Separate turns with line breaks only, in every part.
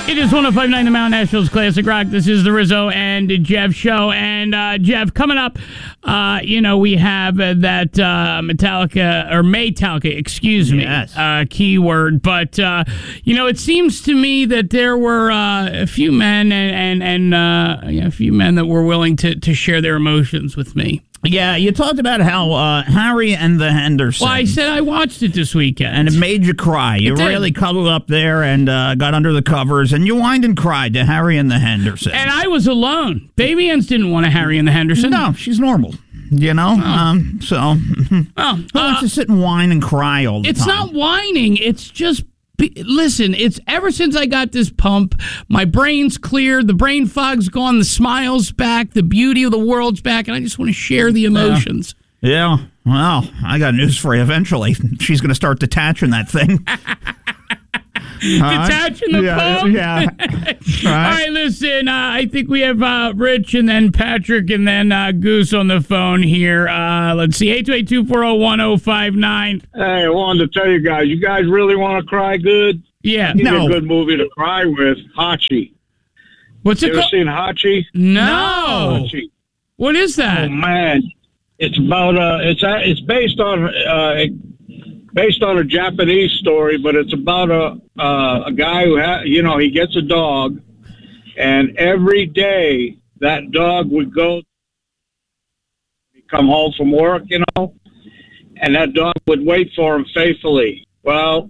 It is 105.9 The Mountain Nationals Classic Rock. This is the Rizzo and Jeff show. And Jeff, coming up, we have that Maytalika, excuse me,
yes.
Keyword. But, it seems to me that there were a few men and a few men that were willing to share their emotions with me.
Yeah, you talked about how Harry and the Hendersons.
Well, I said I watched it this weekend.
And it made you cry. You really cuddled up there and got under the covers, and you whined and cried to Harry and the Hendersons.
And I was alone. Baby Ann's didn't want a Harry and the Hendersons.
No, she's normal. You know? Who wants to sit and whine and cry all the time?
It's not whining. It's just... Listen, it's ever since I got this pump, my brain's clear, the brain fog's gone, the smile's back, the beauty of the world's back, and I just want to share the emotions.
Yeah. Well, I got news for you. Eventually, she's going to start detaching that thing.
Detaching the pump?
Yeah.
All right, listen, I think we have Rich and then Patrick and then Goose on the phone here. Let's see, 828-240-1059.
Hey, I wanted to tell you guys really want to cry good?
Yeah.
It's a good movie to cry with, Hachi.
What's it called?
You ever seen Hachi?
No.
Hachi.
What is that?
Oh, man. It's about, it's based on a Japanese story, but it's about a guy who he gets a dog, and every day that dog would come home from work, and that dog would wait for him faithfully. Well,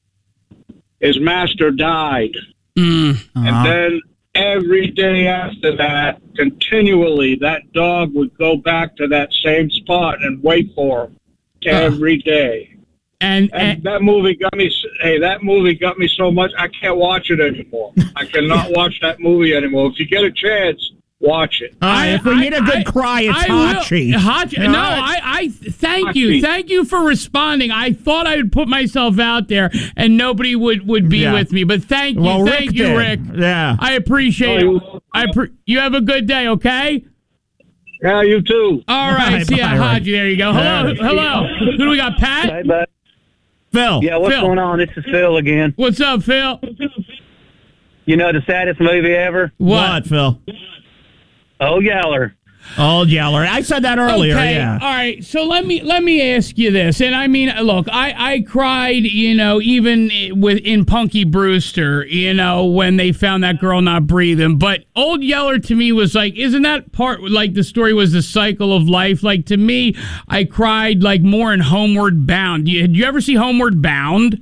his master died, and then every day after that, continually, that dog would go back to that same spot and wait for him every day. And that movie got me. Hey, that movie got me so much I can't watch it anymore. I cannot watch that movie anymore. If you get a chance, watch it.
If we need a good cry, it's Hachi.
Hachi. No, I thank you. Thank you for responding. I thought I would put myself out there and nobody would be with me. But thank you.
Well,
thank you, Rick.
Yeah.
I appreciate it. You have a good day, okay?
Yeah, you too.
All right. See ya, Hachi. There you go. Hello. Who do we got, Pat?
Hey, bud.
Phil.
Yeah, what's going on? This is Phil again.
What's up, Phil?
You know the saddest movie ever?
What, Phil?
Old Yeller.
Old Yeller. I said that earlier,
okay.
yeah.
All right, so let me ask you this. And I mean, look, I cried, even in Punky Brewster, when they found that girl not breathing. But Old Yeller to me was like, isn't that part, like the story was the cycle of life? Like to me, I cried like more in Homeward Bound. Did you ever see Homeward Bound?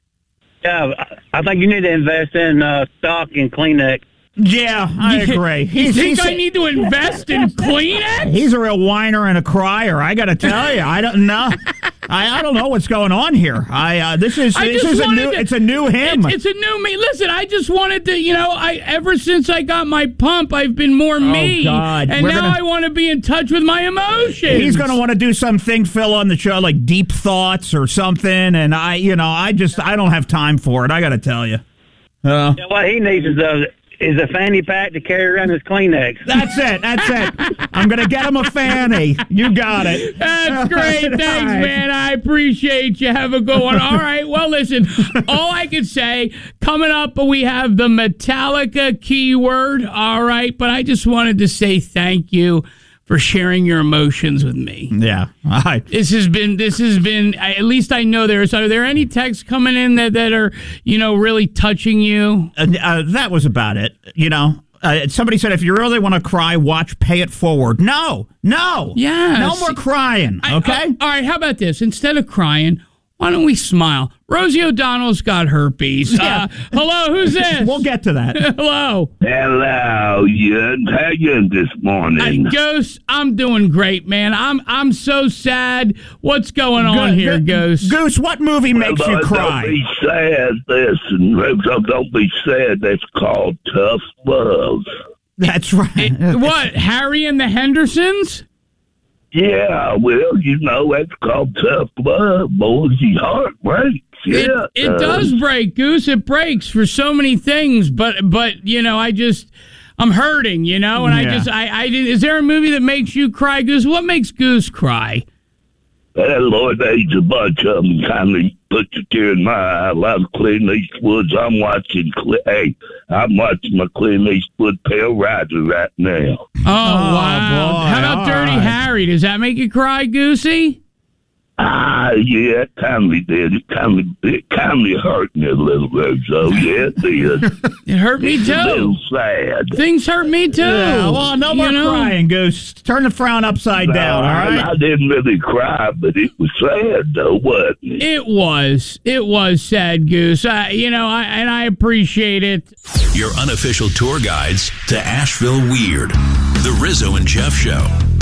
Yeah, I think you need to invest in stock in Kleenex.
Yeah, I agree.
You think I need to invest in Kleenex?
He's a real whiner and a crier. I got to tell you, I don't know. I don't know what's going on here. This is a new. It's a new him.
It's a new me. Listen, I just wanted to. Ever since I got my pump, I've been more me.
God.
And I want to be in touch with my emotions.
He's going to want to do something, Phil, on the show, like Deep Thoughts or something. And I don't have time for it. I got to tell you.
Yeah, what he needs is a fanny pack to carry around his Kleenex.
That's it. I'm going to get him a fanny. You got it.
That's great. Thanks, man. I appreciate you. Have a good one. All right. Well, listen, all I can say, coming up, we have the Metallica keyword. All right. But I just wanted to say thank you for sharing your emotions with me.
Yeah. All right.
This has been, at least I know are there any texts coming in that are, really touching you?
That was about it. Somebody said, if you really want to cry, watch Pay It Forward. No.
Yeah.
No more crying. Okay.
All right. How about this? Instead of crying, why don't we smile? Rosie O'Donnell's got herpes.
Yeah.
Hello, who's this?
We'll get to that.
Hello.
Hello, how you this morning?
Ghost, I'm doing great, man. I'm so sad. What's going on here, Ghost?
Goose, what movie makes you cry?
Don't be sad. Listen, don't be sad. That's called tough love.
That's right.
What, Harry and the Hendersons?
Yeah, well, that's called tough love, boys. Your heart breaks. Yeah,
it does break, Goose. It breaks for so many things, but I'm hurting, and I is there a movie that makes you cry, Goose? What makes Goose cry?
Lord, there's a bunch of them. Kindly put your tear in my eye. I love Clint Eastwood. I'm watching my Clint Eastwood Pale Rider right now.
Oh, wow.
Boy,
How about Dirty
right.
Harry? Does that make you cry, Goosey?
Yeah, it kindly did. It kindly hurt me a little bit, so yeah, it did.
It hurt me
It's a little
too.
sad.
Things hurt me too.
Yeah, well, no more crying, Goose. Turn the frown upside down, all right?
I didn't really cry, but it was sad, though, wasn't it?
It was sad, Goose. I appreciate it.
Your unofficial tour guides to Asheville Weird. The Rizzo and Jeff Show.